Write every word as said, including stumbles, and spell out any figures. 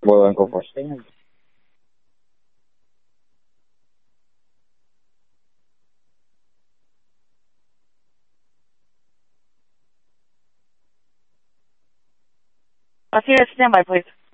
Well, then go first. I'll see you at standby, please.